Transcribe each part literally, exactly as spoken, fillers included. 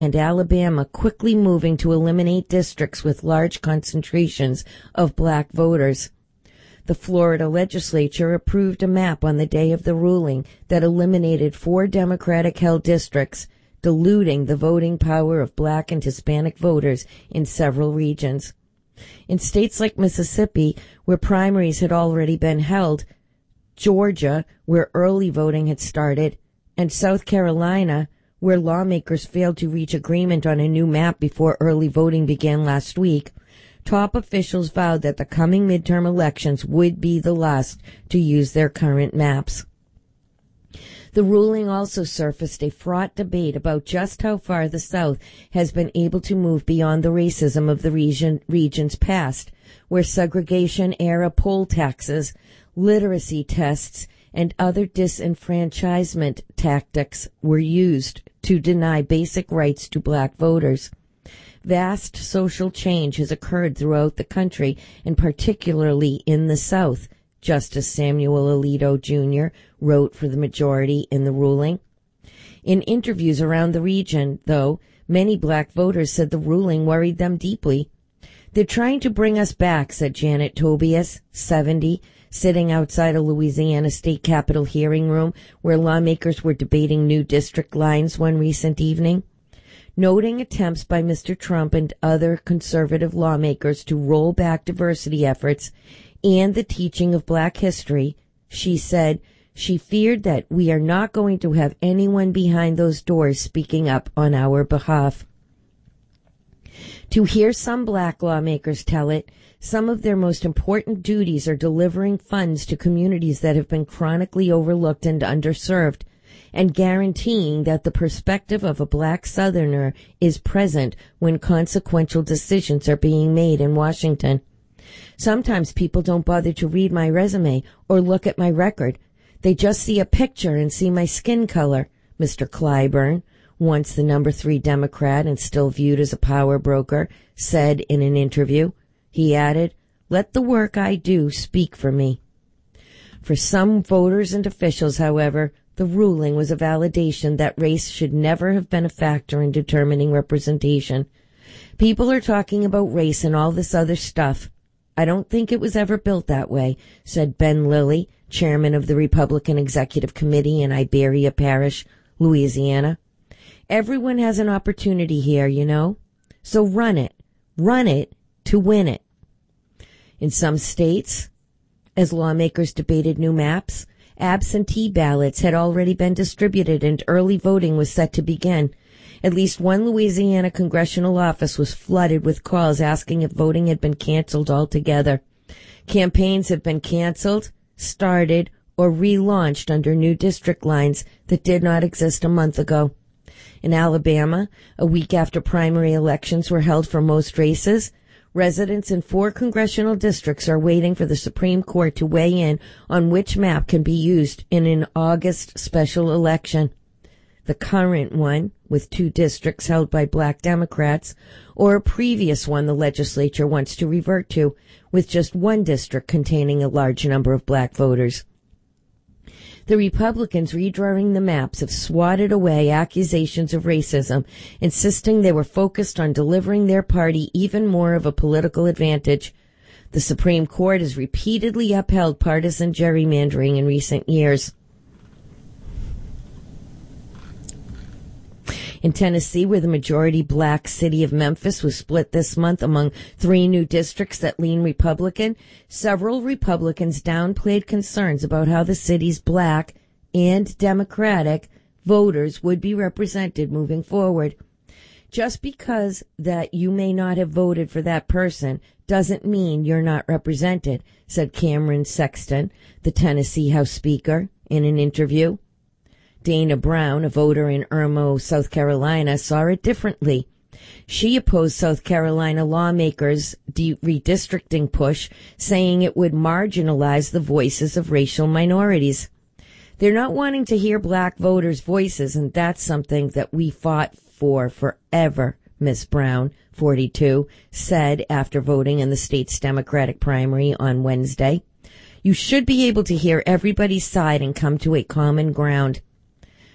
and Alabama quickly moving to eliminate districts with large concentrations of black voters. The Florida legislature approved a map on the day of the ruling that eliminated four Democratic-held districts, diluting the voting power of black and Hispanic voters in several regions. In states like Mississippi, where primaries had already been held, Georgia, where early voting had started, and South Carolina, where lawmakers failed to reach agreement on a new map before early voting began last week, top officials vowed that the coming midterm elections would be the last to use their current maps. The ruling also surfaced a fraught debate about just how far the South has been able to move beyond the racism of the region, region's past, where segregation-era poll taxes, literacy tests, and other disenfranchisement tactics were used to deny basic rights to black voters. Vast social change has occurred throughout the country, and particularly in the South, Justice Samuel Alito Junior wrote for the majority in the ruling. In interviews around the region, though, many black voters said the ruling worried them deeply. "They're trying to bring us back," said Janet Tobias, seventy, sitting outside a Louisiana state capitol hearing room where lawmakers were debating new district lines one recent evening. Noting attempts by Mister Trump and other conservative lawmakers to roll back diversity efforts and the teaching of black history, she said she feared that we are not going to have anyone behind those doors speaking up on our behalf. To hear some black lawmakers tell it, some of their most important duties are delivering funds to communities that have been chronically overlooked and underserved, and guaranteeing that the perspective of a black Southerner is present when consequential decisions are being made in Washington. Sometimes people don't bother to read my resume or look at my record. They just see a picture and see my skin color, Mister Clyburn, once the number three Democrat and still viewed as a power broker, said in an interview. He added, "Let the work I do speak for me." For some voters and officials, however, the ruling was a validation that race should never have been a factor in determining representation. People are talking about race and all this other stuff. I don't think it was ever built that way, said Ben Lilly, chairman of the Republican Executive Committee in Iberia Parish, Louisiana. Everyone has an opportunity here, you know. So run it. Run it to win it. In some states, as lawmakers debated new maps, absentee ballots had already been distributed and early voting was set to begin. At least one Louisiana congressional office was flooded with calls asking if voting had been canceled altogether. Campaigns have been canceled, started, or relaunched under new district lines that did not exist a month ago. In Alabama, a week after primary elections were held for most races, residents in four congressional districts are waiting for the Supreme Court to weigh in on which map can be used in an August special election. The current one, with two districts held by black Democrats, or a previous one the legislature wants to revert to, with just one district containing a large number of black voters. The Republicans redrawing the maps have swatted away accusations of racism, insisting they were focused on delivering their party even more of a political advantage. The Supreme Court has repeatedly upheld partisan gerrymandering in recent years. In Tennessee, where the majority black city of Memphis was split this month among three new districts that lean Republican, several Republicans downplayed concerns about how the city's black and Democratic voters would be represented moving forward. Just because that you may not have voted for that person doesn't mean you're not represented, said Cameron Sexton, the Tennessee House Speaker, in an interview. Dana Brown, a voter in Irmo, South Carolina, saw it differently. She opposed South Carolina lawmakers' de- redistricting push, saying it would marginalize the voices of racial minorities. They're not wanting to hear black voters' voices, and that's something that we fought for forever, Miss Brown, forty-two, said after voting in the state's Democratic primary on Wednesday. You should be able to hear everybody's side and come to a common ground.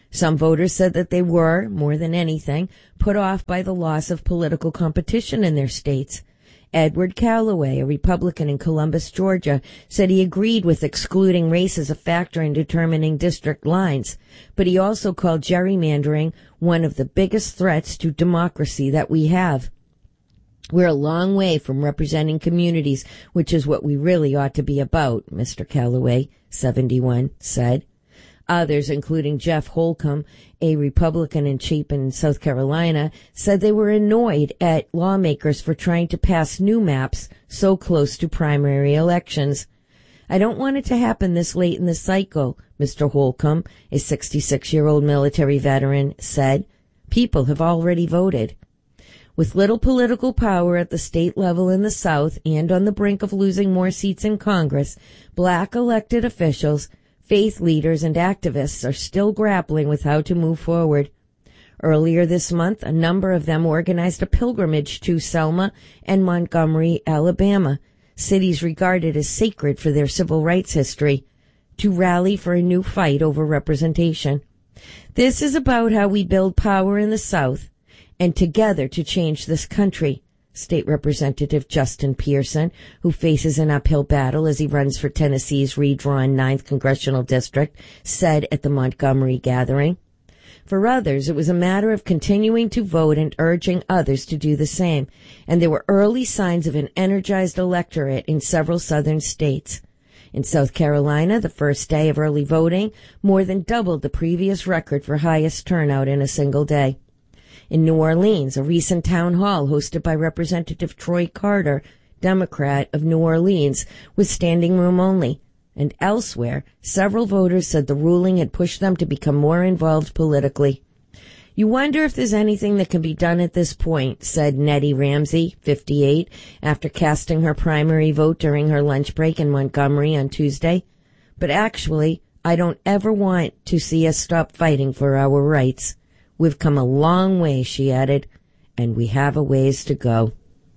Some voters said that they were, more than anything, put off by the loss of political competition in their states. Edward Callaway, a Republican in Columbus, Georgia, said he agreed with excluding race as a factor in determining district lines, but he also called gerrymandering one of the biggest threats to democracy that we have. We're a long way from representing communities, which is what we really ought to be about, Mister Callaway, seventy-one, said. Others, including Jeff Holcomb, a Republican in Chapin, South Carolina, said they were annoyed at lawmakers for trying to pass new maps so close to primary elections. I don't want it to happen this late in the cycle, Mister Holcomb, a sixty-six-year-old military veteran, said. People have already voted. With little political power at the state level in the South and on the brink of losing more seats in Congress, black elected officials, faith leaders, and activists are still grappling with how to move forward. Earlier this month, a number of them organized a pilgrimage to Selma and Montgomery, Alabama, cities regarded as sacred for their civil rights history, to rally for a new fight over representation. This is about how we build power in the South and together to change this country, State Representative Justin Pearson, who faces an uphill battle as he runs for Tennessee's redrawn ninth Congressional District, said at the Montgomery gathering. For others, it was a matter of continuing to vote and urging others to do the same, and there were early signs of an energized electorate in several southern states. In South Carolina, the first day of early voting more than doubled the previous record for highest turnout in a single day. In New Orleans, a recent town hall hosted by Representative Troy Carter, Democrat of New Orleans, was standing room only. And elsewhere, several voters said the ruling had pushed them to become more involved politically. You wonder if there's anything that can be done at this point, said Nettie Ramsey, fifty-eight, after casting her primary vote during her lunch break in Montgomery on Tuesday. But actually, I don't ever want to see us stop fighting for our rights. We've come a long way, she added, and we have a ways to go.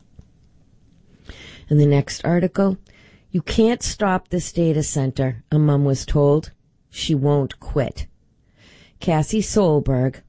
In the next article, you can't stop this data center, a mom was told. She won't quit. Cassie Solberg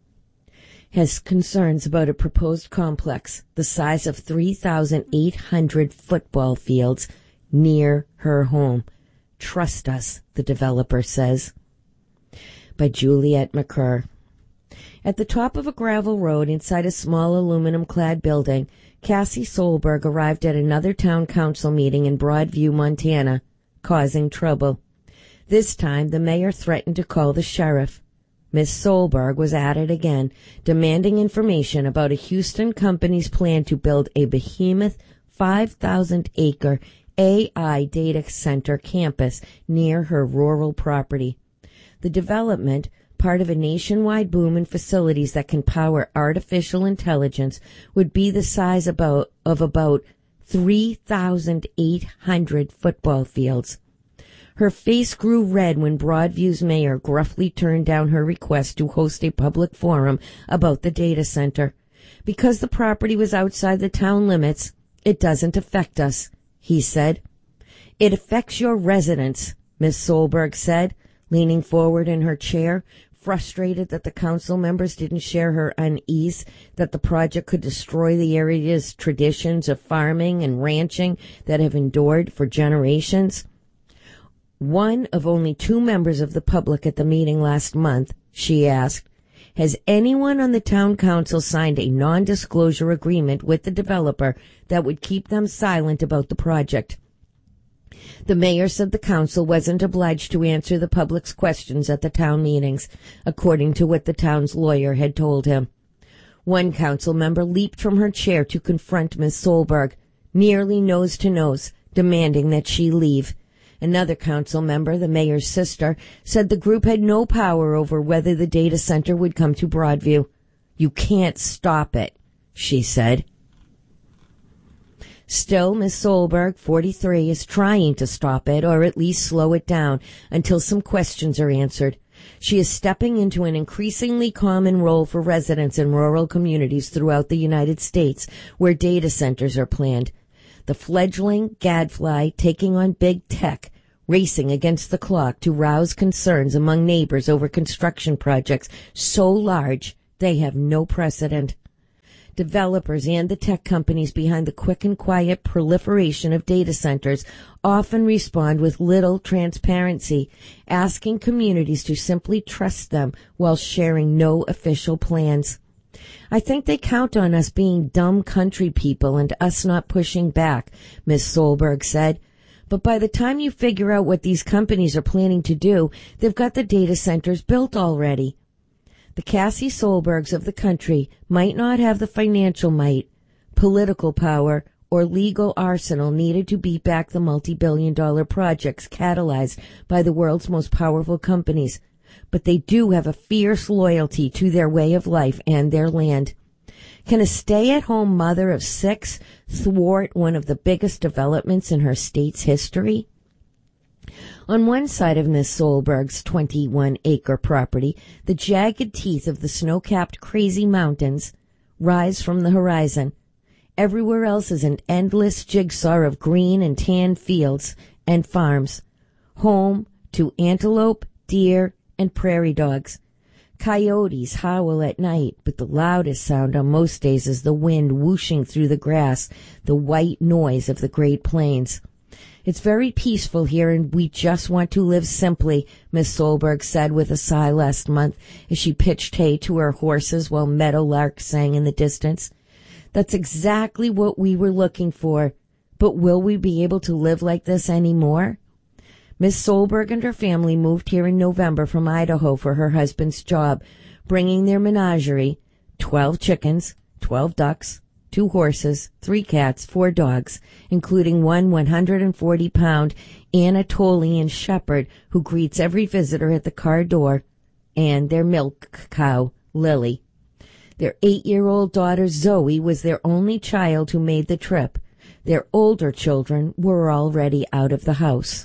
has concerns about a proposed complex the size of three thousand eight hundred football fields near her home. Trust us, the developer says. By Juliet McCurr. At the top of a gravel road inside a small aluminum-clad building, Cassie Solberg arrived at another town council meeting in Broadview, Montana, causing trouble. This time, the mayor threatened to call the sheriff. Miss Solberg was at it again, demanding information about a Houston company's plan to build a behemoth five thousand acre A I data center campus near her rural property. The development, part of a nationwide boom in facilities that can power artificial intelligence, would be the size about of about three thousand eight hundred football fields. Her face grew red when Broadview's mayor gruffly turned down her request to host a public forum about the data center. Because the property was outside the town limits, it doesn't affect us, he said. It affects your residents, Miss Solberg said, leaning forward in her chair, frustrated that the council members didn't share her unease that the project could destroy the area's traditions of farming and ranching that have endured for generations. One of only two members of the public at the meeting last month, she asked, has anyone on the town council signed a non-disclosure agreement with the developer that would keep them silent about the project? The mayor said the council wasn't obliged to answer the public's questions at the town meetings, according to what the town's lawyer had told him. One council member leaped from her chair to confront Miss Solberg, nearly nose to nose, demanding that she leave. Another council member, the mayor's sister, said the group had no power over whether the data center would come to Broadview. You can't stop it, she said. Still, Miss Solberg, forty-three, is trying to stop it, or at least slow it down, until some questions are answered. She is stepping into an increasingly common role for residents in rural communities throughout the United States, where data centers are planned. The fledgling gadfly taking on big tech, racing against the clock to rouse concerns among neighbors over construction projects so large they have no precedent. Developers and the tech companies behind the quick and quiet proliferation of data centers often respond with little transparency, asking communities to simply trust them while sharing no official plans. I think they count on us being dumb country people and us not pushing back, Miz Solberg said. But by the time you figure out what these companies are planning to do, they've got the data centers built already. The Cassie Solbergs of the country might not have the financial might, political power, or legal arsenal needed to beat back the multi-billion dollar projects catalyzed by the world's most powerful companies, but they do have a fierce loyalty to their way of life and their land. Can a stay-at-home mother of six thwart one of the biggest developments in her state's history? On one side of Miss Solberg's twenty-one acre property, the jagged teeth of the snow-capped crazy mountains rise from the horizon. Everywhere else is an endless jigsaw of green and tan fields and farms, home to antelope, deer, and prairie dogs. Coyotes howl at night, but the loudest sound on most days is the wind whooshing through the grass, the white noise of the Great Plains. It's very peaceful here, and we just want to live simply, Miss Solberg said with a sigh last month as she pitched hay to her horses while meadowlarks sang in the distance. That's exactly what we were looking for, but will we be able to live like this anymore? Miss Solberg and her family moved here in November from Idaho for her husband's job, bringing their menagerie, twelve chickens, twelve ducks, two horses, three cats, four dogs, including one one hundred forty pound Anatolian shepherd who greets every visitor at the car door, and their milk cow, Lily. Their eight-year-old daughter, Zoe, was their only child who made the trip. Their older children were already out of the house.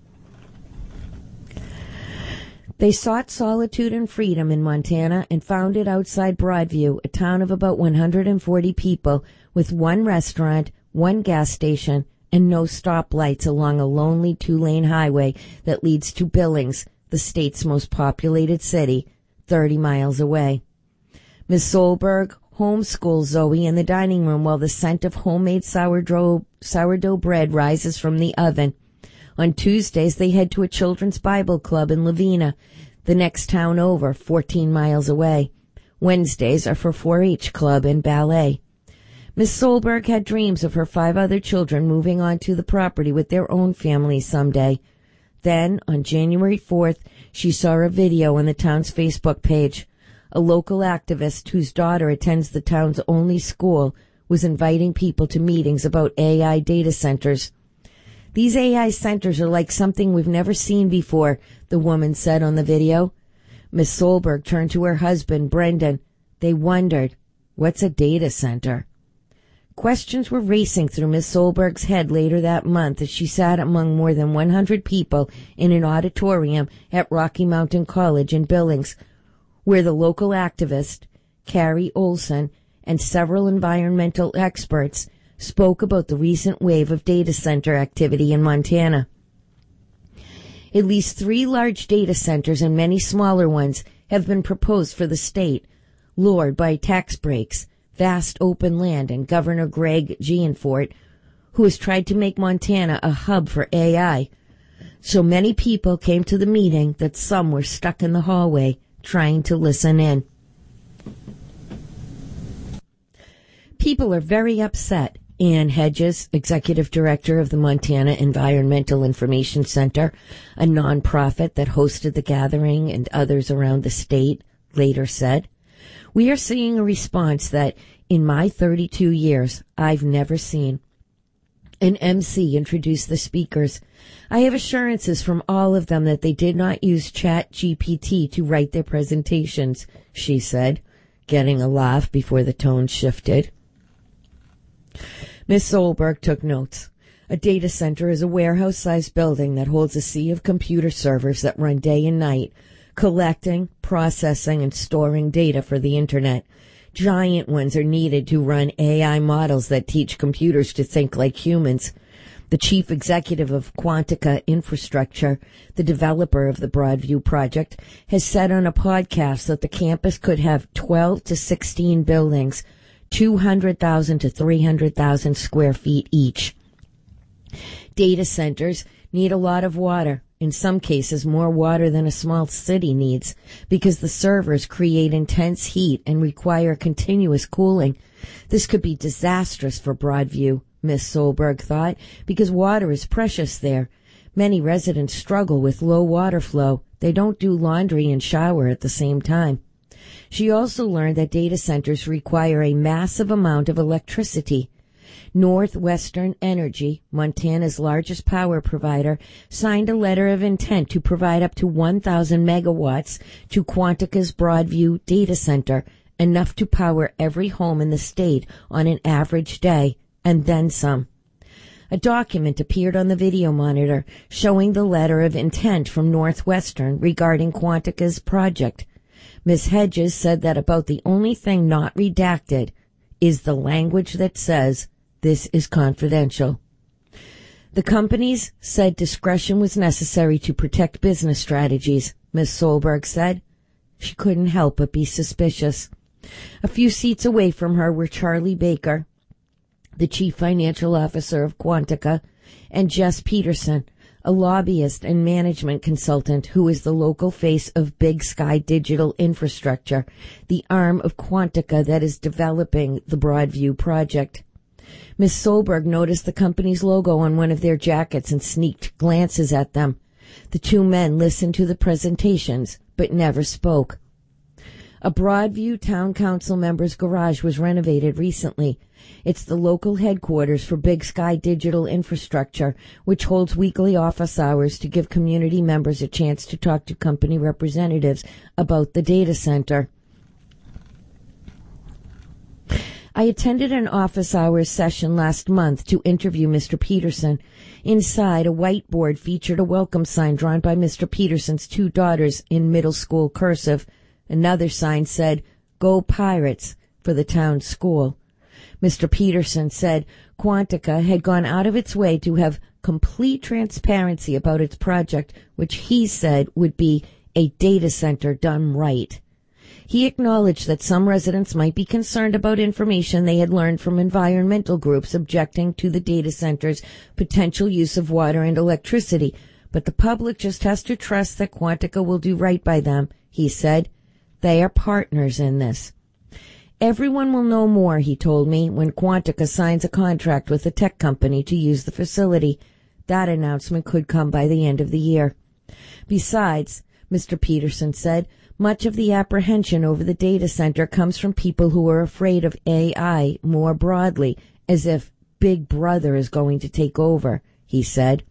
They sought solitude and freedom in Montana and found it outside Broadview, a town of about one hundred forty people, with one restaurant, one gas station, and no stoplights along a lonely two-lane highway that leads to Billings, the state's most populated city, thirty miles away. Miss Solberg homeschools Zoe in the dining room while the scent of homemade sourdough, sourdough bread rises from the oven. On Tuesdays, they head to a children's Bible club in Lavina, the next town over, fourteen miles away. Wednesdays are for four H club and ballet. Miss Solberg had dreams of her five other children moving onto the property with their own families someday. Then, on January fourth, she saw a video on the town's Facebook page. A local activist whose daughter attends the town's only school was inviting people to meetings about A I data centers. These A I centers are like something we've never seen before, the woman said on the video. Miss Solberg turned to her husband, Brendan. They wondered, what's a data center? Questions were racing through Miss Solberg's head later that month as she sat among more than one hundred people in an auditorium at Rocky Mountain College in Billings, where the local activist, Carrie Olson, and several environmental experts spoke about the recent wave of data center activity in Montana. At least three large data centers and many smaller ones have been proposed for the state, lured by tax breaks, vast open land, and Governor Greg Gianforte, who has tried to make Montana a hub for A I. So many people came to the meeting that some were stuck in the hallway trying to listen in. People are very upset. Ann Hedges, executive director of the Montana Environmental Information Center, a nonprofit that hosted the gathering and others around the state, later said, "We are seeing a response that, in my thirty-two years, I've never seen." An M C introduced the speakers. "I have assurances from all of them that they did not use Chat G P T to write their presentations," she said, getting a laugh before the tone shifted. Miss Solberg took notes. A data center is a warehouse-sized building that holds a sea of computer servers that run day and night, collecting, processing, and storing data for the Internet. Giant ones are needed to run A I models that teach computers to think like humans. The chief executive of Quantica Infrastructure, the developer of the Broadview project, has said on a podcast that the campus could have twelve to sixteen buildings, two hundred thousand to three hundred thousand square feet each. Data centers need a lot of water, in some cases more water than a small city needs, because the servers create intense heat and require continuous cooling. This could be disastrous for Broadview, Miss Solberg thought, because water is precious there. Many residents struggle with low water flow. They don't do laundry and shower at the same time. She also learned that data centers require a massive amount of electricity. Northwestern Energy, Montana's largest power provider, signed a letter of intent to provide up to one thousand megawatts to Quantica's Broadview data center, enough to power every home in the state on an average day, and then some. A document appeared on the video monitor showing the letter of intent from Northwestern regarding Quantica's project. Miz Hedges said that about the only thing not redacted is the language that says, "This is confidential." The companies said discretion was necessary to protect business strategies, Miz Solberg said. She couldn't help but be suspicious. A few seats away from her were Charlie Baker, the chief financial officer of Quantica, and Jess Peterson, a lobbyist and management consultant who is the local face of Big Sky Digital Infrastructure, the arm of Quantica that is developing the Broadview project. Miz Solberg noticed the company's logo on one of their jackets and sneaked glances at them. The two men listened to the presentations, but never spoke. A Broadview Town Council member's garage was renovated recently. It's the local headquarters for Big Sky Digital Infrastructure, which holds weekly office hours to give community members a chance to talk to company representatives about the data center. I attended an office hours session last month to interview Mister Peterson. Inside, a whiteboard featured a welcome sign drawn by Mister Peterson's two daughters in middle school cursive. Another sign said, "Go Pirates," for the town school. Mister Peterson said Quantica had gone out of its way to have complete transparency about its project, which he said would be a data center done right. He acknowledged that some residents might be concerned about information they had learned from environmental groups objecting to the data center's potential use of water and electricity, but the public just has to trust that Quantica will do right by them, he said. They are partners in this. Everyone will know more, he told me, when Quantica signs a contract with a tech company to use the facility. That announcement could come by the end of the year. Besides, Mister Peterson said, much of the apprehension over the data center comes from people who are afraid of A I more broadly, as if Big Brother is going to take over, he said.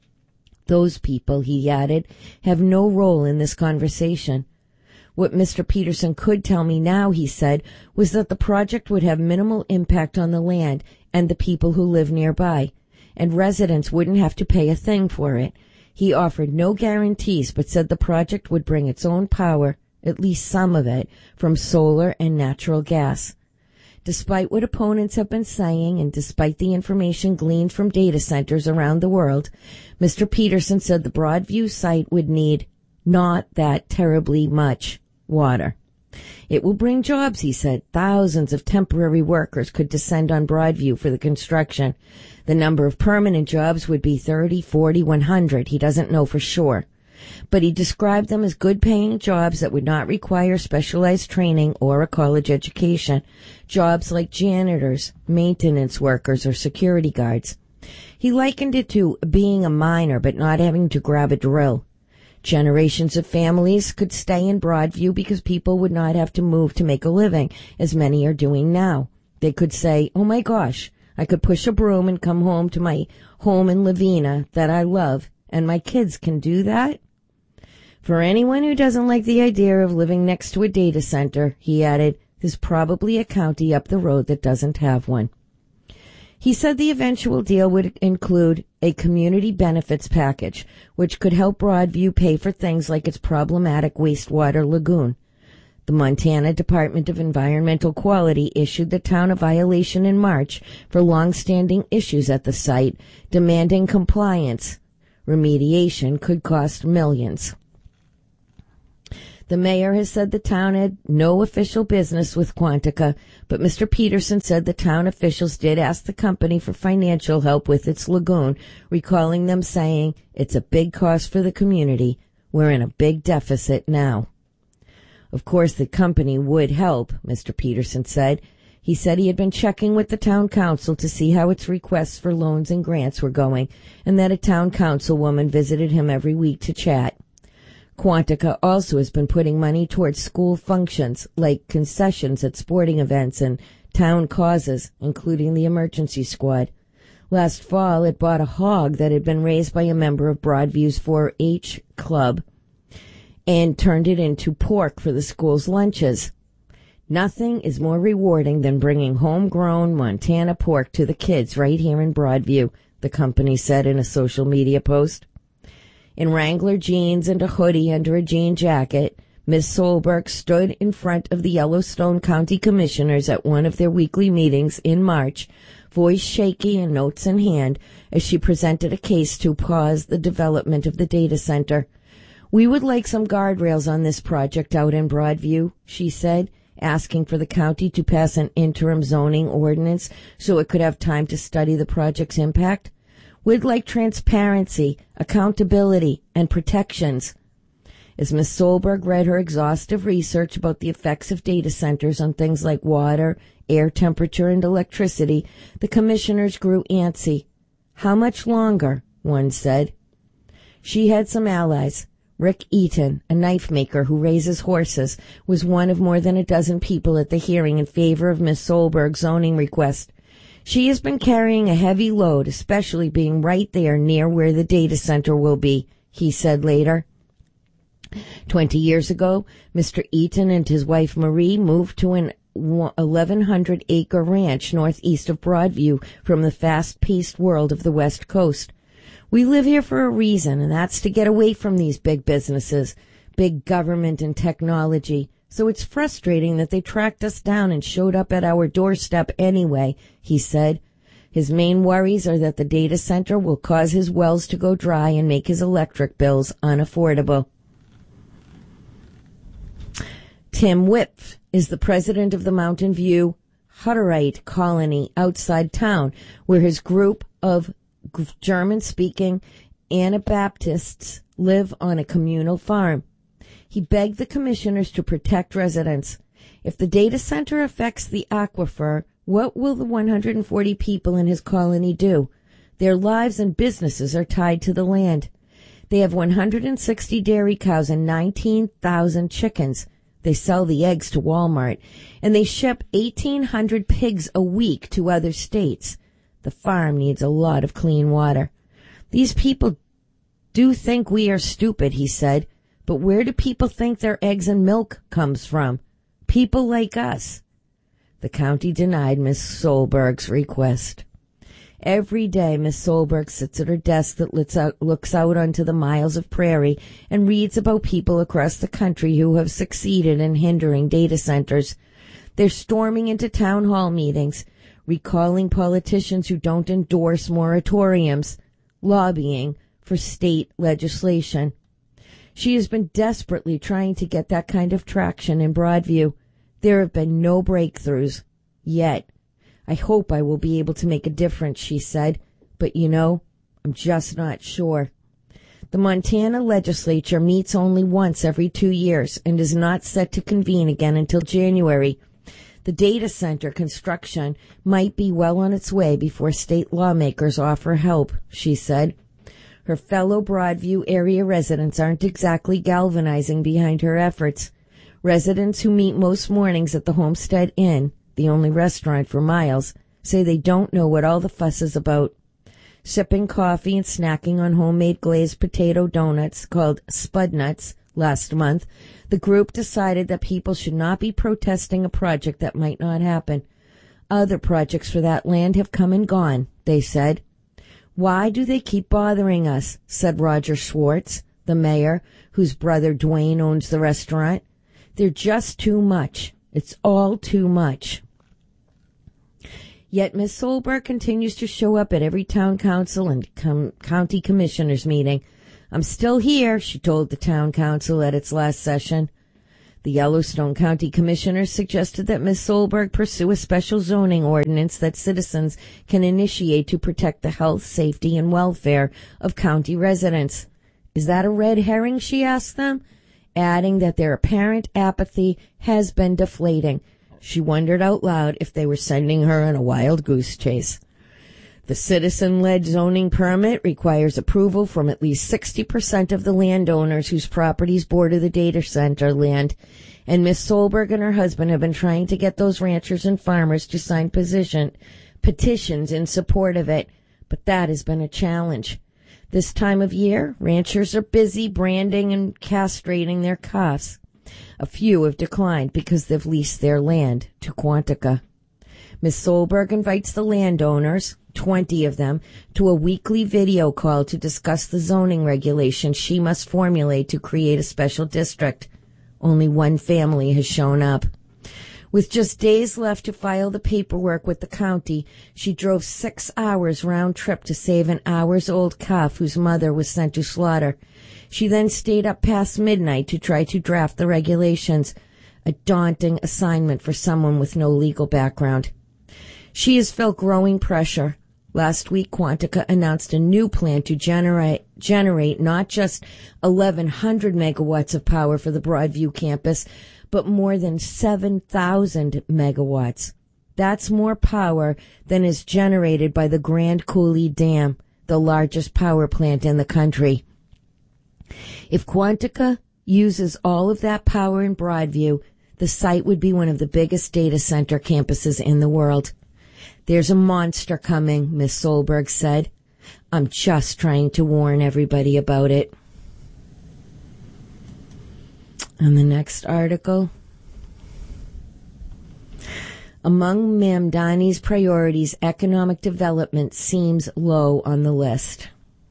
Those people, he added, have no role in this conversation. What Mister Peterson could tell me now, he said, was that the project would have minimal impact on the land and the people who live nearby, and residents wouldn't have to pay a thing for it. He offered no guarantees, but said the project would bring its own power, at least some of it, from solar and natural gas. Despite what opponents have been saying, and despite the information gleaned from data centers around the world, Mister Peterson said the Broadview site would need not that terribly much water. It will bring jobs, he said. Thousands of temporary workers could descend on Broadview for the construction. The number of permanent jobs would be thirty, forty, one hundred. He doesn't know for sure. But he described them as good-paying jobs that would not require specialized training or a college education. Jobs like janitors, maintenance workers, or security guards. He likened it to being a miner but not having to grab a drill. Generations of families could stay in Broadview because people would not have to move to make a living, as many are doing now. They could say, oh my gosh, I could push a broom and come home to my home in Lavina that I love, and my kids can do that? For anyone who doesn't like the idea of living next to a data center, he added, there's probably a county up the road that doesn't have one. He said the eventual deal would include a community benefits package, which could help Broadview pay for things like its problematic wastewater lagoon. The Montana Department of Environmental Quality issued the town a violation in March for long-standing issues at the site, demanding compliance. Remediation could cost millions. The mayor has said the town had no official business with Quantica, but Mister Peterson said the town officials did ask the company for financial help with its lagoon, recalling them saying, "It's a big cost for the community. We're in a big deficit now." Of course, the company would help, Mister Peterson said. He said he had been checking with the town council to see how its requests for loans and grants were going, and that a town councilwoman visited him every week to chat. Quantica also has been putting money towards school functions, like concessions at sporting events and town causes, including the emergency squad. Last fall, it bought a hog that had been raised by a member of Broadview's four H club and turned it into pork for the school's lunches. Nothing is more rewarding than bringing homegrown Montana pork to the kids right here in Broadview, the company said in a social media post. In Wrangler jeans and a hoodie under a jean jacket, Miz Solberg stood in front of the Yellowstone County Commissioners at one of their weekly meetings in March, voice shaky and notes in hand, as she presented a case to pause the development of the data center. "We would like some guardrails on this project out in Broadview," she said, asking for the county to pass an interim zoning ordinance so it could have time to study the project's impact. "We'd like transparency, accountability, and protections." As Miz Solberg read her exhaustive research about the effects of data centers on things like water, air temperature, and electricity, the commissioners grew antsy. "How much longer?" one said. She had some allies. Rick Eaton, a knife maker who raises horses, was one of more than a dozen people at the hearing in favor of Miz Solberg's zoning request. She has been carrying a heavy load, especially being right there near where the data center will be, he said later. Twenty years ago, Mister Eaton and his wife Marie moved to an eleven hundred acre ranch northeast of Broadview from the fast-paced world of the West Coast. "We live here for a reason, and that's to get away from these big businesses, big government and technology. So it's frustrating that they tracked us down and showed up at our doorstep anyway," he said. His main worries are that the data center will cause his wells to go dry and make his electric bills unaffordable. Tim Wipf is the president of the Mountain View Hutterite colony outside town, where his group of German-speaking Anabaptists live on a communal farm. He begged the commissioners to protect residents. If the data center affects the aquifer, what will the one hundred forty people in his colony do? Their lives and businesses are tied to the land. They have one hundred sixty dairy cows and nineteen thousand chickens. They sell the eggs to Walmart, and they ship eighteen hundred pigs a week to other states. The farm needs a lot of clean water. "These people do think we are stupid," he said, "but where do people think their eggs and milk comes from? People like us." The county denied Miz Solberg's request. Every day, Miz Solberg sits at her desk that looks out, looks out onto the miles of prairie and reads about people across the country who have succeeded in hindering data centers. They're storming into town hall meetings, recalling politicians who don't endorse moratoriums, lobbying for state legislation. She has been desperately trying to get that kind of traction in Broadview. There have been no breakthroughs yet. "I hope I will be able to make a difference," she said, "but you know, I'm just not sure." The Montana legislature meets only once every two years and is not set to convene again until January. The data center construction might be well on its way before state lawmakers offer help, she said. Her fellow Broadview area residents aren't exactly galvanizing behind her efforts. Residents who meet most mornings at the Homestead Inn, the only restaurant for miles, say they don't know what all the fuss is about. Sipping coffee and snacking on homemade glazed potato donuts called Spud Nuts last month, the group decided that people should not be protesting a project that might not happen. Other projects for that land have come and gone, they said. "Why do they keep bothering us?" said Roger Schwartz, the mayor, whose brother Dwayne owns the restaurant. They're just too much. It's all too much. Yet Miss Solberg continues to show up at every town council and com- county commissioners meeting. I'm still here, she told the town council at its last session. The Yellowstone County Commissioners suggested that Miz Solberg pursue a special zoning ordinance that citizens can initiate to protect the health, safety, and welfare of county residents. Is that a red herring, she asked them, adding that their apparent apathy has been deflating. She wondered out loud if they were sending her on a wild goose chase. The citizen-led zoning permit requires approval from at least sixty percent of the landowners whose properties border the data center land, and Miss Solberg and her husband have been trying to get those ranchers and farmers to sign position, petitions in support of it, but that has been a challenge. This time of year, ranchers are busy branding and castrating their calves. A few have declined because they've leased their land to Quantica. Miz Solberg invites the landowners, twenty of them, to a weekly video call to discuss the zoning regulations she must formulate to create a special district. Only one family has shown up. With just days left to file the paperwork with the county, she drove six hours round trip to save an hour's old calf whose mother was sent to slaughter. She then stayed up past midnight to try to draft the regulations, a daunting assignment for someone with no legal background. She has felt growing pressure. Last week, Quantica announced a new plan to generate generate not just eleven hundred megawatts of power for the Broadview campus, but more than seven thousand megawatts. That's more power than is generated by the Grand Coulee Dam, the largest power plant in the country. If Quantica uses all of that power in Broadview, the site would be one of the biggest data center campuses in the world. There's a monster coming, Miss Solberg said. I'm just trying to warn everybody about it. And the next article. Among Mamdani's priorities, economic development seems low on the list.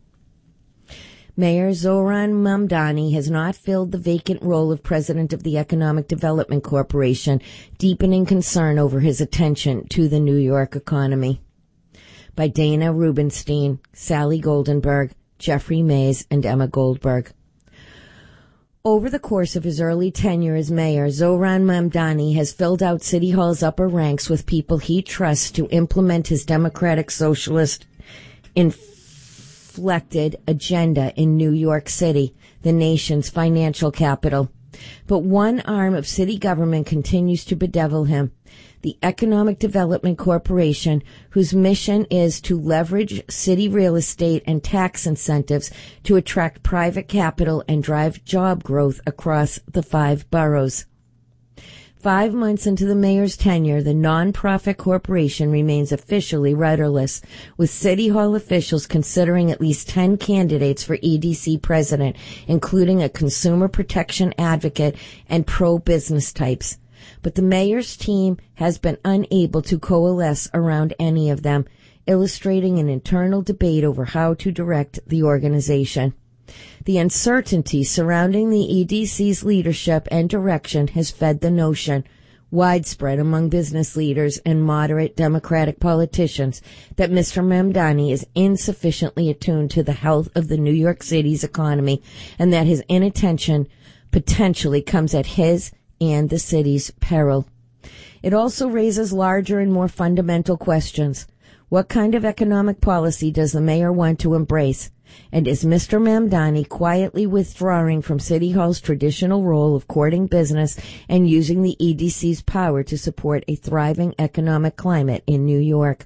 Mayor Zohran Mamdani has not filled the vacant role of president of the Economic Development Corporation, deepening concern over his attention to the New York economy. By Dana Rubenstein, Sally Goldenberg, Jeffrey Mays, and Emma Goldberg. Over the course of his early tenure as mayor, Zohran Mamdani has filled out City Hall's upper ranks with people he trusts to implement his democratic socialist inflected agenda in New York City, the nation's financial capital. But one arm of city government continues to bedevil him. The Economic Development Corporation, whose mission is to leverage city real estate and tax incentives to attract private capital and drive job growth across the five boroughs. Five months into the mayor's tenure, the nonprofit corporation remains officially rudderless, with City Hall officials considering at least ten candidates for E D C president, including a consumer protection advocate and pro-business types. But the mayor's team has been unable to coalesce around any of them, illustrating an internal debate over how to direct the organization. The uncertainty surrounding the E D C's leadership and direction has fed the notion, widespread among business leaders and moderate Democratic politicians, that Mister Mamdani is insufficiently attuned to the health of the New York City's economy and that his inattention potentially comes at his and the city's peril. It also raises larger and more fundamental questions. What kind of economic policy does the mayor want to embrace? And is Mister Mamdani quietly withdrawing from City Hall's traditional role of courting business and using the E D C's power to support a thriving economic climate in New York?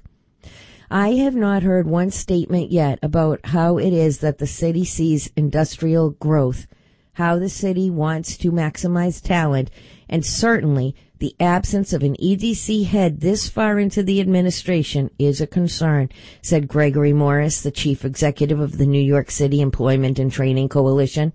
I have not heard one statement yet about how it is that the city sees industrial growth, how the city wants to maximize talent, and certainly the absence of an E D C head this far into the administration is a concern, said Gregory Morris, the chief executive of the New York City Employment and Training Coalition.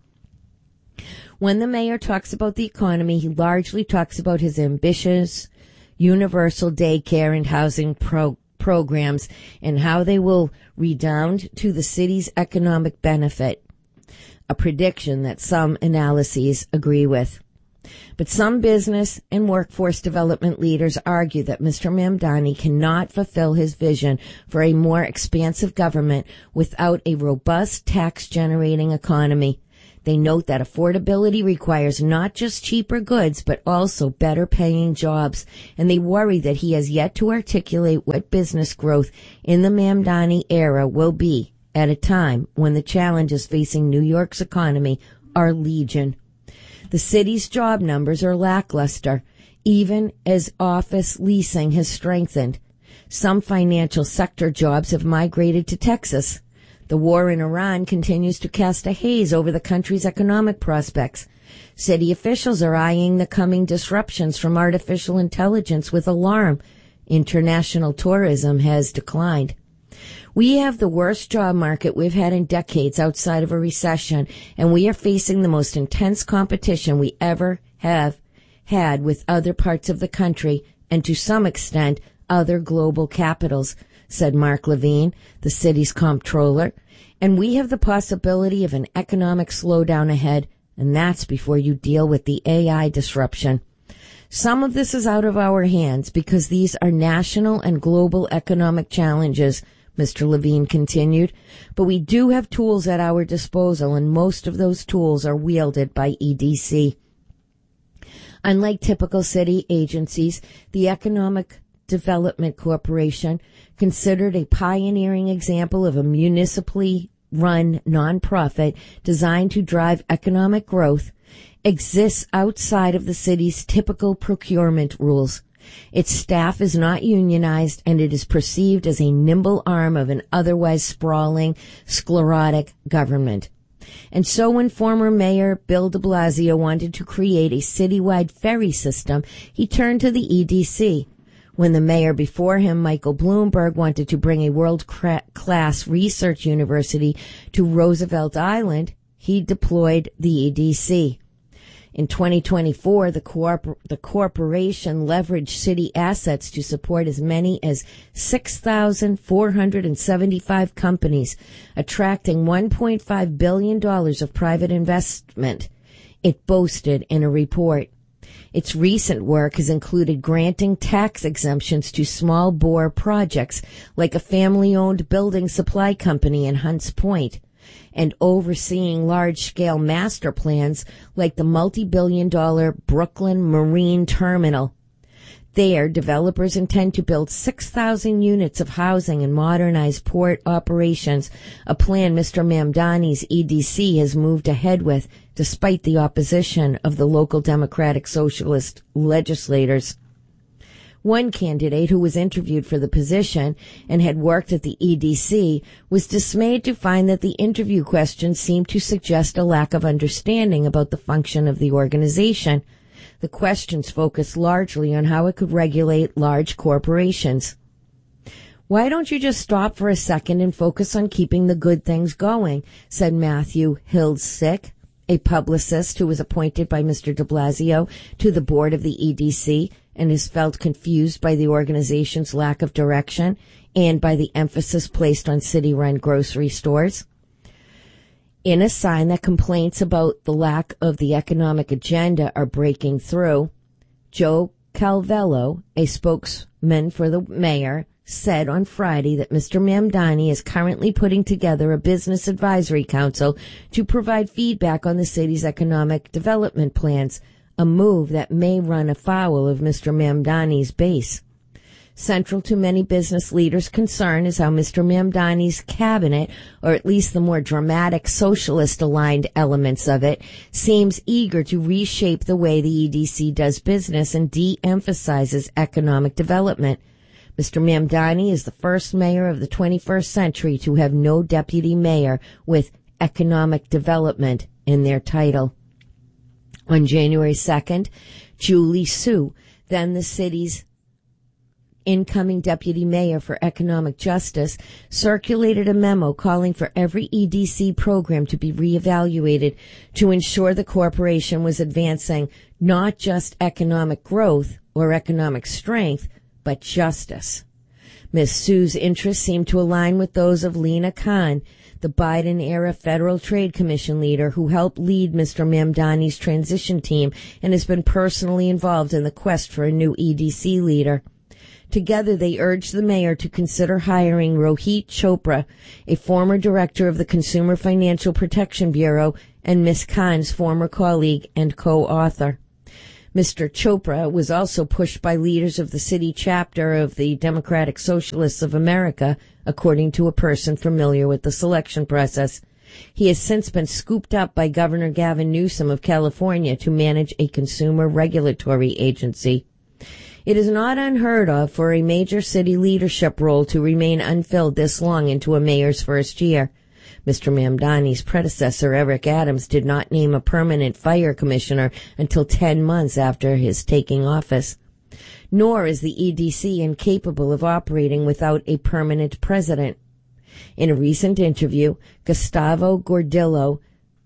When the mayor talks about the economy, he largely talks about his ambitious universal daycare and housing pro- programs and how they will redound to the city's economic benefit, a prediction that some analyses agree with. But some business and workforce development leaders argue that Mister Mamdani cannot fulfill his vision for a more expansive government without a robust tax-generating economy. They note that affordability requires not just cheaper goods, but also better paying jobs, and they worry that he has yet to articulate what business growth in the Mamdani era will be at a time when the challenges facing New York's economy are legion. The city's job numbers are lackluster, even as office leasing has strengthened. Some financial sector jobs have migrated to Texas. The war in Iran continues to cast a haze over the country's economic prospects. City officials are eyeing the coming disruptions from artificial intelligence with alarm. International tourism has declined. We have the worst job market we've had in decades outside of a recession, and we are facing the most intense competition we ever have had with other parts of the country and, to some extent, other global capitals, said Mark Levine, the city's comptroller. And we have the possibility of an economic slowdown ahead, and that's before you deal with the A I disruption. Some of this is out of our hands because these are national and global economic challenges, Mister Levine continued, but we do have tools at our disposal, and most of those tools are wielded by E D C. Unlike typical city agencies, the Economic Development Corporation, considered a pioneering example of a municipally run nonprofit designed to drive economic growth, exists outside of the city's typical procurement rules. Its staff is not unionized, and it is perceived as a nimble arm of an otherwise sprawling, sclerotic government. And so when former Mayor Bill de Blasio wanted to create a citywide ferry system, he turned to the E D C. When the mayor before him, Michael Bloomberg, wanted to bring a world-class research university to Roosevelt Island, he deployed the E D C. In twenty twenty-four, the, corpor- the corporation leveraged city assets to support as many as six thousand four hundred seventy-five companies, attracting one point five billion dollars of private investment, it boasted in a report. Its recent work has included granting tax exemptions to small bore projects like a family-owned building supply company in Hunts Point, and overseeing large-scale master plans like the multi-billion dollar Brooklyn Marine Terminal. There, developers intend to build six thousand units of housing and modernize port operations, a plan Mister Mamdani's E D C has moved ahead with, despite the opposition of the local Democratic Socialist legislators. One candidate who was interviewed for the position and had worked at the E D C was dismayed to find that the interview questions seemed to suggest a lack of understanding about the function of the organization. The questions focused largely on how it could regulate large corporations. Why don't you just stop for a second and focus on keeping the good things going, said Matthew Hilsick, a publicist who was appointed by Mister de Blasio to the board of the E D C and has felt confused by the organization's lack of direction and by the emphasis placed on city-run grocery stores. In a sign that complaints about the lack of the economic agenda are breaking through, Joe Calvello, a spokesman for the mayor, said on Friday that Mister Mamdani is currently putting together a business advisory council to provide feedback on the city's economic development plans, a move that may run afoul of Mister Mamdani's base. Central to many business leaders' concern is how Mister Mamdani's cabinet, or at least the more dramatic socialist-aligned elements of it, seems eager to reshape the way the E D C does business and de-emphasizes economic development. Mister Mamdani is the first mayor of the twenty-first century to have no deputy mayor with economic development in their title. On January second, Julie Su, then the city's incoming deputy mayor for economic justice, circulated a memo calling for every E D C program to be reevaluated to ensure the corporation was advancing not just economic growth or economic strength, but justice. Miz Su's interests seem to align with those of Lena Khan, the Biden-era Federal Trade Commission leader who helped lead Mister Mamdani's transition team and has been personally involved in the quest for a new E D C leader. Together, they urged the mayor to consider hiring Rohit Chopra, a former director of the Consumer Financial Protection Bureau and Miz Khan's former colleague and co-author. Mister Chopra was also pushed by leaders of the city chapter of the Democratic Socialists of America, according to a person familiar with the selection process. He has since been scooped up by Governor Gavin Newsom of California to manage a consumer regulatory agency. It is not unheard of for a major city leadership role to remain unfilled this long into a mayor's first year. Mister Mamdani's predecessor, Eric Adams, did not name a permanent fire commissioner until ten months after his taking office. Nor is the E D C incapable of operating without a permanent president. In a recent interview, Gustavo Gordillo,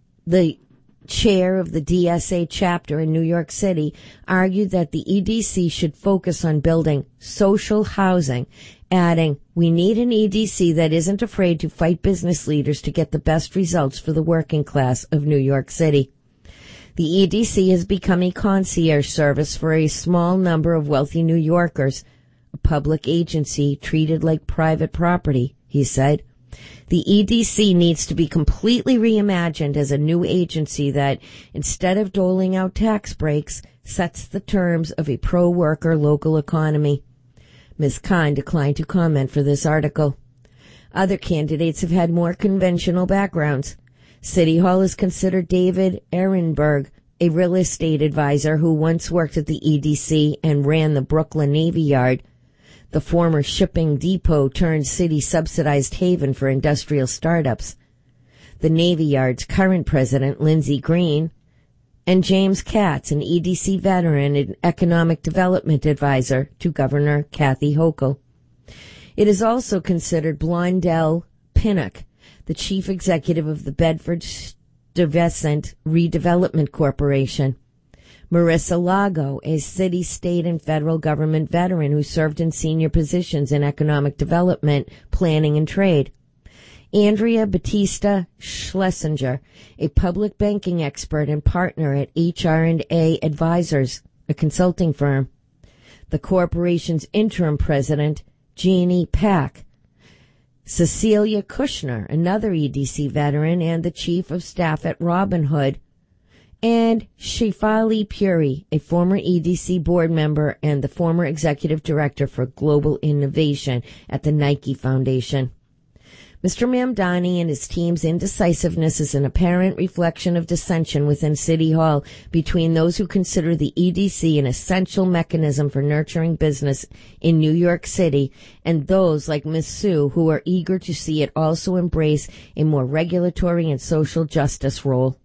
the chair of the D S A chapter in New York City, argued that the E D C should focus on building social housing, adding, "We need an E D C that isn't afraid to fight business leaders to get the best results for the working class of New York City." The E D C has become a concierge service for a small number of wealthy New Yorkers, a public agency treated like private property, he said. The E D C needs to be completely reimagined as a new agency that, instead of doling out tax breaks, sets the terms of a pro-worker local economy. Miz Khan declined to comment for this article. Other candidates have had more conventional backgrounds. City Hall has considered David Ehrenberg, a real estate advisor who once worked at the E D C and ran the Brooklyn Navy Yard, the former shipping depot turned city-subsidized haven for industrial startups, the Navy Yard's current president, Lindsey Green, and James Katz, an E D C veteran and economic development advisor to Governor Kathy Hochul. It is also considered Blondell Pinnock, the chief executive of the Bedford-Stuyvesant Redevelopment Corporation, Marissa Lago, a city, state, and federal government veteran who served in senior positions in economic development, planning, and trade. Andrea Batista Schlesinger, a public banking expert and partner at H R and A Advisors, a consulting firm. The corporation's interim president, Jeannie Pack. Cecilia Kushner, another E D C veteran and the chief of staff at Robin Hood, and Shefali Puri, a former E D C board member and the former executive director for global innovation at the Nike Foundation. Mister Mamdani and his team's indecisiveness is an apparent reflection of dissension within City Hall between those who consider the E D C an essential mechanism for nurturing business in New York City and those like Miz Sue who are eager to see it also embrace a more regulatory and social justice role.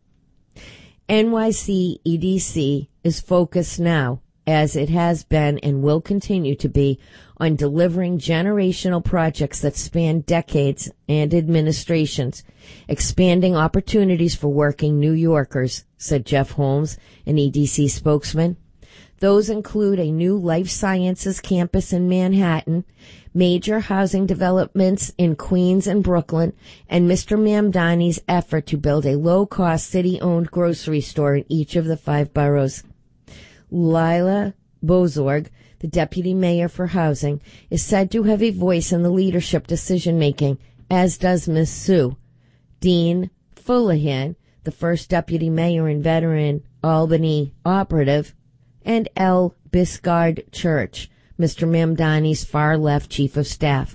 N Y C E D C is focused now, as it has been and will continue to be, on delivering generational projects that span decades and administrations, expanding opportunities for working New Yorkers, said Jeff Holmes, an E D C spokesman. Those include a new life sciences campus in Manhattan, major housing developments in Queens and Brooklyn, and Mister Mamdani's effort to build a low-cost city-owned grocery store in each of the five boroughs. Lila Bozorg, the deputy mayor for housing, is said to have a voice in the leadership decision-making, as does Miz Sue. Dean Fullahan, the first deputy mayor and veteran Albany operative, and L. Biscard Church, Mister Mamdani's far-left chief of staff.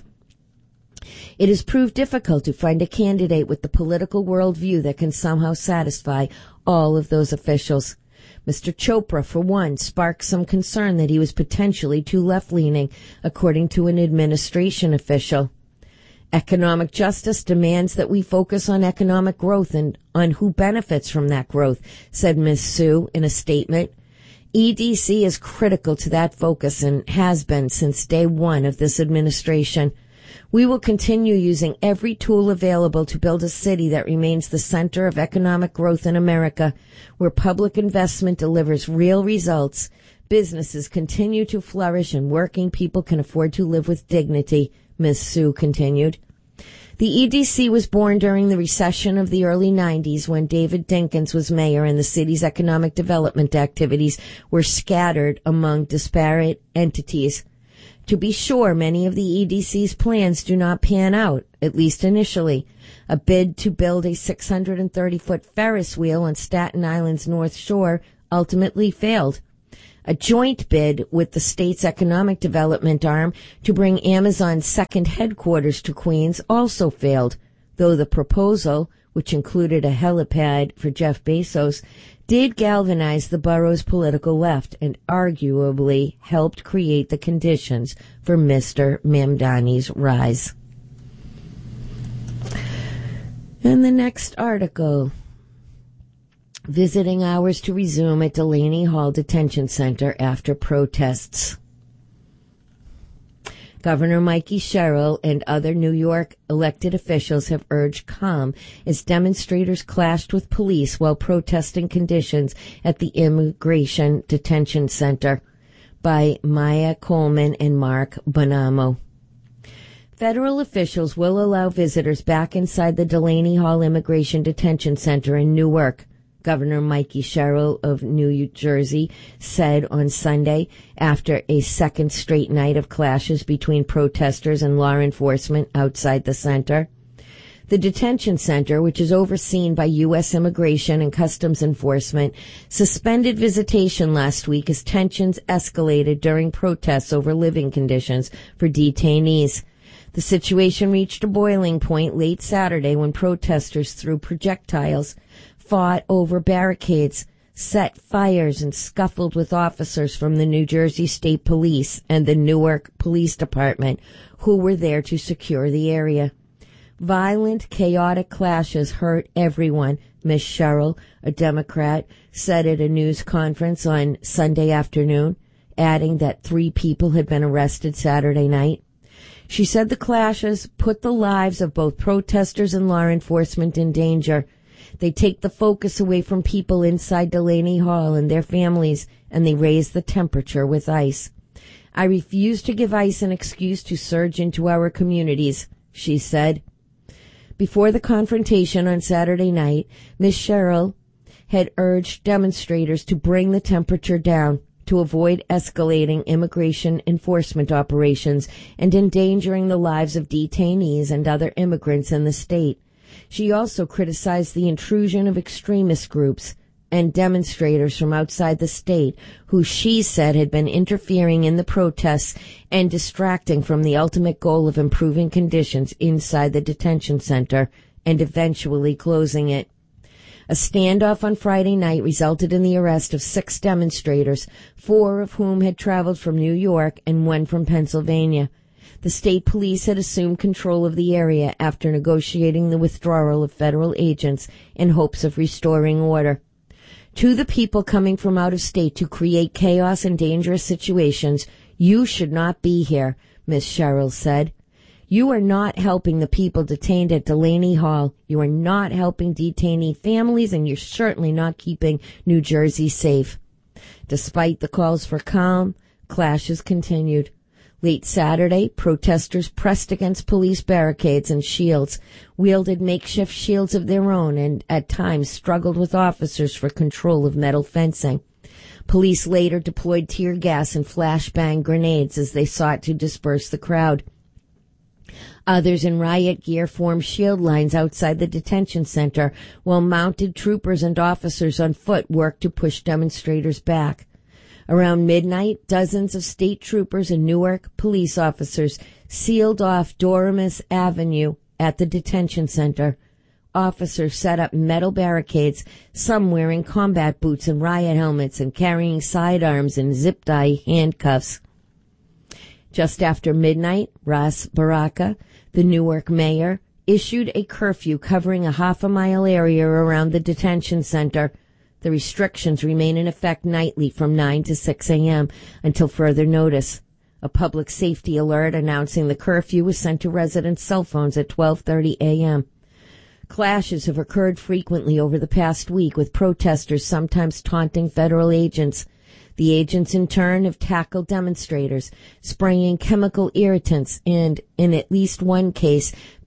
It has proved difficult to find a candidate with the political worldview that can somehow satisfy all of those officials. Mister Chopra, for one, sparked some concern that he was potentially too left-leaning, according to an administration official. Economic justice demands that we focus on economic growth and on who benefits from that growth, said Miz Sue in a statement. E D C is critical to that focus and has been since day one of this administration. We will continue using every tool available to build a city that remains the center of economic growth in America, where public investment delivers real results, businesses continue to flourish, and working people can afford to live with dignity, Miz Sue continued. The E D C was born during the recession of the early nineties when David Dinkins was mayor and the city's economic development activities were scattered among disparate entities. To be sure, many of the E D C's plans do not pan out, at least initially. A bid to build a six hundred thirty foot Ferris wheel on Staten Island's North Shore ultimately failed. A joint bid with the state's economic development arm to bring Amazon's second headquarters to Queens also failed, though the proposal, which included a helipad for Jeff Bezos, did galvanize the borough's political left and arguably helped create the conditions for Mister Mamdani's rise. And the next article. Visiting hours to resume at Delaney Hall Detention Center after protests. Governor Mikey Sherrill and other New York elected officials have urged calm as demonstrators clashed with police while protesting conditions at the Immigration Detention Center. By Maya Coleman and Mark Bonamo. Federal officials will allow visitors back inside the Delaney Hall Immigration Detention Center in Newark, Governor Mikey Sherrill of New Jersey said on Sunday after a second straight night of clashes between protesters and law enforcement outside the center. The detention center, which is overseen by U S Immigration and Customs Enforcement, suspended visitation last week as tensions escalated during protests over living conditions for detainees. The situation reached a boiling point late Saturday when protesters threw projectiles, fought over barricades, set fires, and scuffled with officers from the New Jersey State Police and the Newark Police Department, who were there to secure the area. Violent, chaotic clashes hurt everyone, Miz Sherrill, a Democrat, said at a news conference on Sunday afternoon, adding that three people had been arrested Saturday night. She said the clashes put the lives of both protesters and law enforcement in danger. They take the focus away from people inside Delaney Hall and their families, and they raise the temperature with ICE. I refuse to give ICE an excuse to surge into our communities, she said. Before the confrontation on Saturday night, Miz Sherrill had urged demonstrators to bring the temperature down to avoid escalating immigration enforcement operations and endangering the lives of detainees and other immigrants in the state. She also criticized the intrusion of extremist groups and demonstrators from outside the state who she said had been interfering in the protests and distracting from the ultimate goal of improving conditions inside the detention center and eventually closing it. A standoff on Friday night resulted in the arrest of six demonstrators, four of whom had traveled from New York and one from Pennsylvania. The state police had assumed control of the area after negotiating the withdrawal of federal agents in hopes of restoring order. To the people coming from out of state to create chaos and dangerous situations, you should not be here, Miz Sherrill said. You are not helping the people detained at Delaney Hall. You are not helping detainee families, and you're certainly not keeping New Jersey safe. Despite the calls for calm, clashes continued. Late Saturday, protesters pressed against police barricades and shields, wielded makeshift shields of their own, and at times struggled with officers for control of metal fencing. Police later deployed tear gas and flashbang grenades as they sought to disperse the crowd. Others in riot gear formed shield lines outside the detention center, while mounted troopers and officers on foot worked to push demonstrators back. Around midnight, dozens of state troopers and Newark police officers sealed off Doremus Avenue at the detention center. Officers set up metal barricades, some wearing combat boots and riot helmets and carrying sidearms and zip-tie handcuffs. Just after midnight, Ras Baraka, the Newark mayor, issued a curfew covering a half a mile area around the detention center. The restrictions remain in effect nightly from nine to six a.m. until further notice. A public safety alert announcing the curfew was sent to residents' cell phones at twelve thirty a.m. Clashes have occurred frequently over the past week, with protesters sometimes taunting federal agents. The agents, in turn, have tackled demonstrators, spraying chemical irritants and, in at least one case,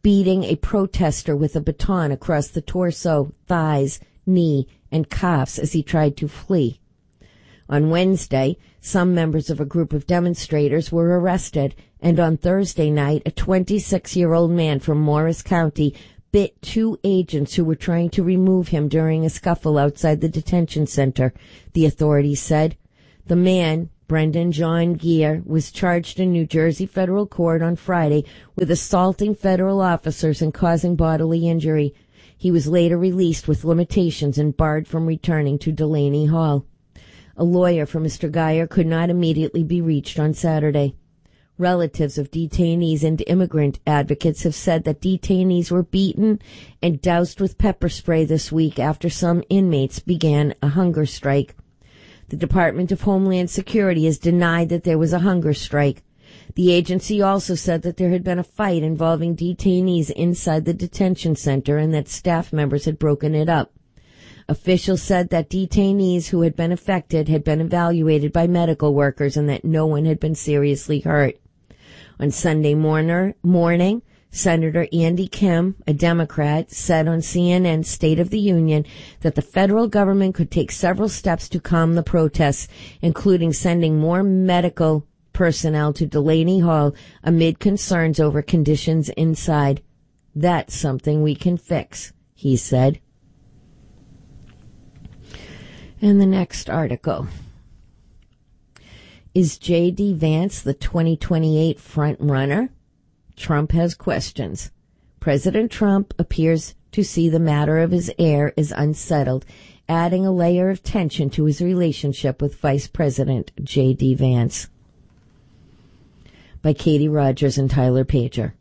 beating a protester with a baton across the torso, thighs, knee, and calves as he tried to flee. On Wednesday, some members of a group of demonstrators were arrested, and on Thursday night, a twenty-six-year-old man from Morris County bit two agents who were trying to remove him during a scuffle outside the detention center, the authorities said. The man, Brendan John Geer, was charged in New Jersey federal court on Friday with assaulting federal officers and causing bodily injury. He was later released with limitations and barred from returning to Delaney Hall. A lawyer for Mister Geer could not immediately be reached on Saturday. Relatives of detainees and immigrant advocates have said that detainees were beaten and doused with pepper spray this week after some inmates began a hunger strike. The Department of Homeland Security has denied that there was a hunger strike. The agency also said that there had been a fight involving detainees inside the detention center and that staff members had broken it up. Officials said that detainees who had been affected had been evaluated by medical workers and that no one had been seriously hurt. On Sunday morning, morning, Senator Andy Kim, a Democrat, said on C N N's State of the Union that the federal government could take several steps to calm the protests, including sending more medical personnel to Delaney Hall amid concerns over conditions inside. That's something we can fix, he said. And the next article. Is J D. Vance the twenty twenty-eight front runner? Trump has questions. President Trump appears to see the matter of his heir as unsettled, adding a layer of tension to his relationship with Vice President J D. Vance. By Katie Rogers and Tyler Pager.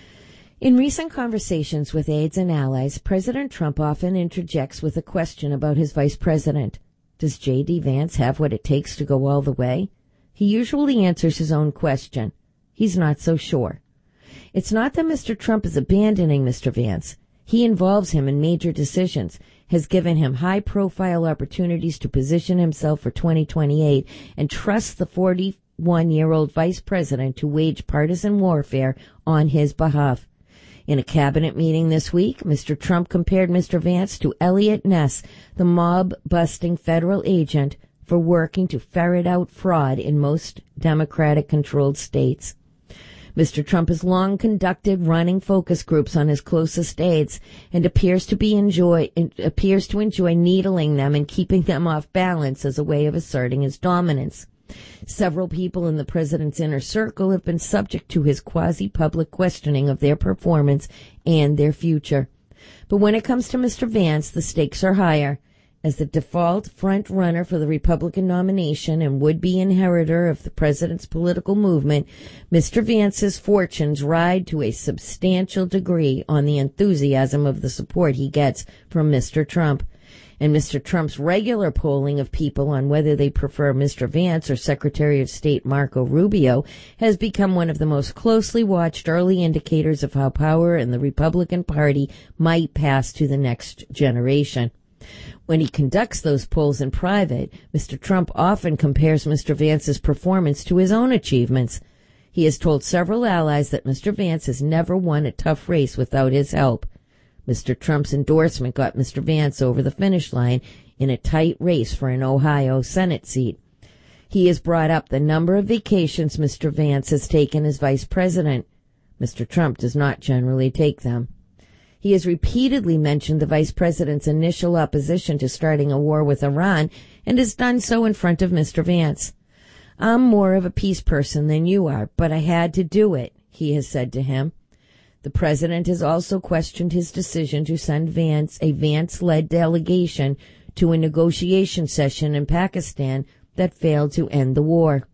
In recent conversations with aides and allies, President Trump often interjects with a question about his vice president. Does J D. Vance have what it takes to go all the way? He usually answers his own question. He's not so sure. It's not that Mister Trump is abandoning Mister Vance. He involves him in major decisions, has given him high-profile opportunities to position himself for twenty twenty-eight, and trusts the forty-one-year-old vice president to wage partisan warfare on his behalf. In a cabinet meeting this week, Mister Trump compared Mister Vance to Elliot Ness, the mob-busting federal agent, for working to ferret out fraud in most Democratic-controlled states. Mister Trump has long conducted running focus groups on his closest aides and appears to be enjoy appears to enjoy needling them and keeping them off balance as a way of asserting his dominance. Several people in the president's inner circle have been subject to his quasi-public questioning of their performance and their future. But when it comes to Mister Vance, the stakes are higher. As the default front-runner for the Republican nomination and would-be inheritor of the president's political movement, Mister Vance's fortunes ride to a substantial degree on the enthusiasm of the support he gets from Mister Trump. And Mister Trump's regular polling of people on whether they prefer Mister Vance or Secretary of State Marco Rubio has become one of the most closely watched early indicators of how power in the Republican Party might pass to the next generation. When he conducts those polls in private, Mister Trump often compares Mister Vance's performance to his own achievements. He has told several allies that Mister Vance has never won a tough race without his help. Mister Trump's endorsement got Mister Vance over the finish line in a tight race for an Ohio Senate seat. He has brought up the number of vacations Mister Vance has taken as vice president. Mister Trump does not generally take them. He has repeatedly mentioned the vice president's initial opposition to starting a war with Iran and has done so in front of Mister Vance. I'm more of a peace person than you are, but I had to do it, he has said to him. The president has also questioned his decision to send Vance, a Vance-led delegation, to a negotiation session in Pakistan that failed to end the war.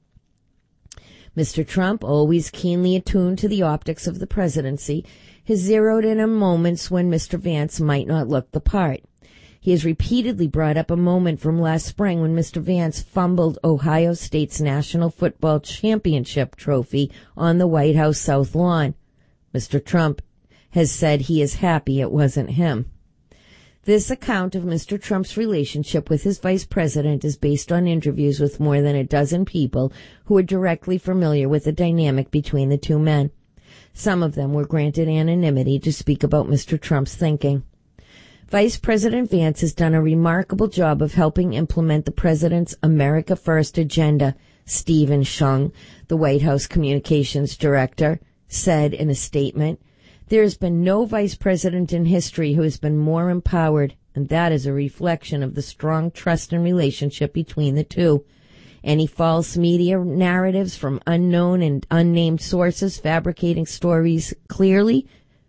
Mister Trump, always keenly attuned to the optics of the presidency, has zeroed in on moments when Mister Vance might not look the part. He has repeatedly brought up a moment from last spring when Mister Vance fumbled Ohio State's National Football Championship trophy on the White House South Lawn. Mister Trump has said he is happy it wasn't him. This account of Mister Trump's relationship with his vice president is based on interviews with more than a dozen people who are directly familiar with the dynamic between the two men. Some of them were granted anonymity to speak about Mister Trump's thinking. Vice President Vance has done a remarkable job of helping implement the president's America First agenda, Stephen Shung, the White House communications director, said in a statement. There has been no vice president in history who has been more empowered, and that is a reflection of the strong trust and relationship between the two. Any false media narratives from unknown and unnamed sources fabricating stories clearly,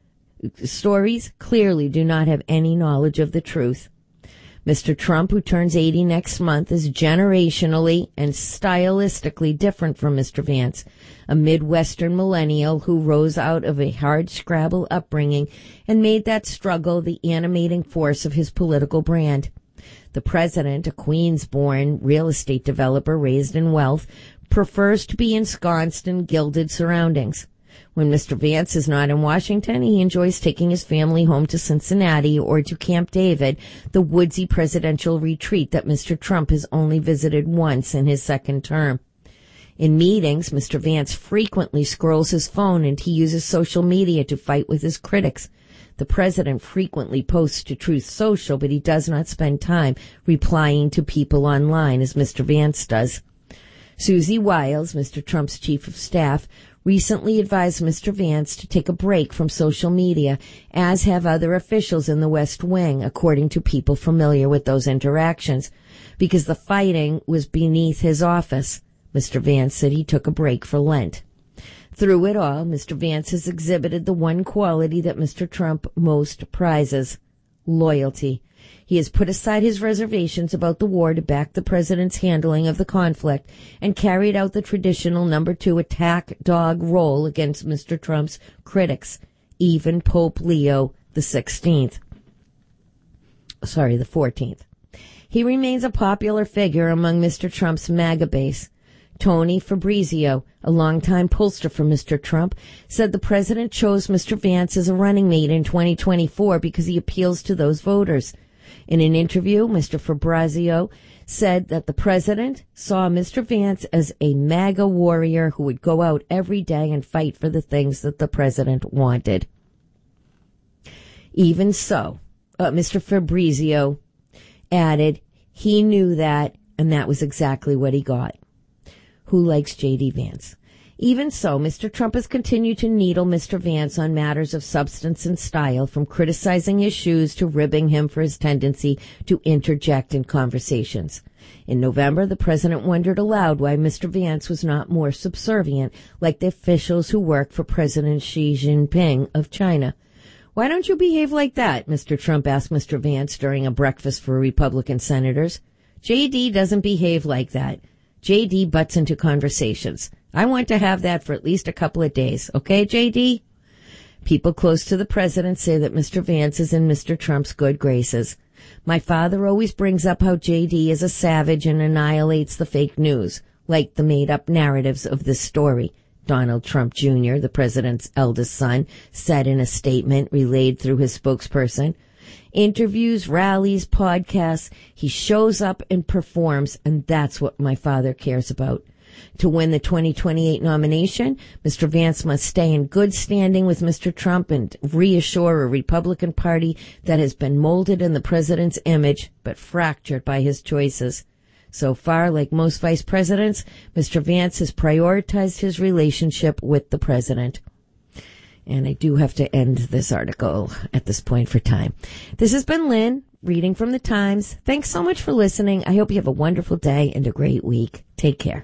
stories clearly do not have any knowledge of the truth. Mister Trump, who turns eighty next month, is generationally and stylistically different from Mister Vance, a Midwestern millennial who rose out of a hard-scrabble upbringing and made that struggle the animating force of his political brand. The president, a Queens-born real estate developer raised in wealth, prefers to be ensconced in gilded surroundings. When Mister Vance is not in Washington, he enjoys taking his family home to Cincinnati or to Camp David, the woodsy presidential retreat that Mister Trump has only visited once in his second term. In meetings, Mister Vance frequently scrolls his phone and he uses social media to fight with his critics. The president frequently posts to Truth Social, but he does not spend time replying to people online as Mister Vance does. Susie Wiles, Mister Trump's chief of staff, recently advised Mister Vance to take a break from social media, as have other officials in the West Wing, according to people familiar with those interactions, because the fighting was beneath his office. Mister Vance said he took a break for Lent. Through it all, Mister Vance has exhibited the one quality that Mister Trump most prizes: loyalty. He has put aside his reservations about the war to back the president's handling of the conflict and carried out the traditional number two attack dog role against Mister Trump's critics, even Pope Leo the sixteenth. Sorry, the fourteenth. He remains a popular figure among Mister Trump's MAGA base. Tony Fabrizio, a longtime pollster for Mister Trump, said the president chose Mister Vance as a running mate in twenty twenty-four because he appeals to those voters. In an interview, Mister Fabrizio said that the president saw Mister Vance as a MAGA warrior who would go out every day and fight for the things that the president wanted. Even so, uh, Mister Fabrizio added he knew that, and that was exactly what he got. Who likes J D. Vance? Even so, Mister Trump has continued to needle Mister Vance on matters of substance and style, from criticizing his shoes to ribbing him for his tendency to interject in conversations. In November, the president wondered aloud why Mister Vance was not more subservient, like the officials who work for President Xi Jinping of China. Why don't you behave like that? Mister Trump asked Mister Vance during a breakfast for Republican senators. J D doesn't behave like that. J D butts into conversations. I want to have that for at least a couple of days. Okay, J D? People close to the president say that Mister Vance is in Mister Trump's good graces. My father always brings up how J D is a savage and annihilates the fake news, like the made-up narratives of this story, Donald Trump Junior, the president's eldest son, said in a statement relayed through his spokesperson. Interviews, rallies, podcasts, he shows up and performs, and that's what my father cares about. To win the twenty twenty-eight nomination, Mister Vance must stay in good standing with Mister Trump and reassure a Republican Party that has been molded in the president's image, but fractured by his choices. So far, like most vice presidents, Mister Vance has prioritized his relationship with the president. And I do have to end this article at this point for time. This has been Lynn, reading from the Times. Thanks so much for listening. I hope you have a wonderful day and a great week. Take care.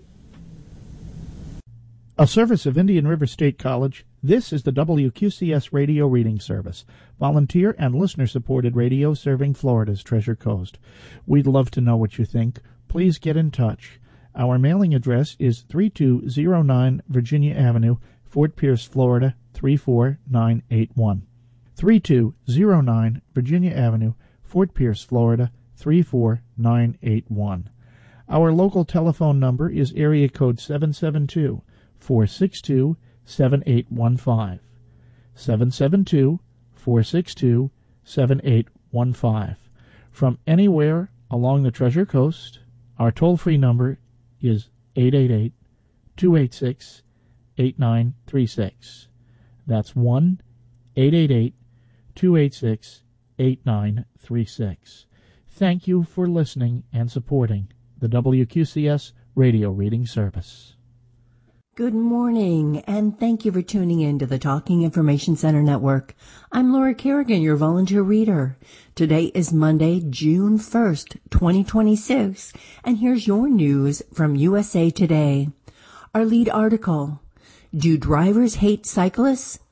A service of Indian River State College, this is the W Q C S Radio Reading Service, volunteer and listener-supported radio serving Florida's Treasure Coast. We'd love to know what you think. Please get in touch. Our mailing address is three two zero nine Virginia Avenue, Fort Pierce, Florida, three four nine eight one. three two zero nine Virginia Avenue, Fort Pierce, Florida, three four nine eight one. Our local telephone number is area code seven seven two, four six two, seven eight one five. seven seven two, four six two, seven eight one five. From anywhere along the Treasure Coast, our toll-free number is eight eight eight, two eight six, eight nine three six. That's one eight eight eight, two eight six, eight nine three six. Thank you for listening and supporting the W Q C S Radio Reading Service. Good morning, and thank you for tuning in to the Talking Information Center Network. I'm Laura Kerrigan, your volunteer reader. Today is Monday, June first, twenty twenty-six, and here's your news from U S A Today. Our lead article, Do Drivers Hate Cyclists?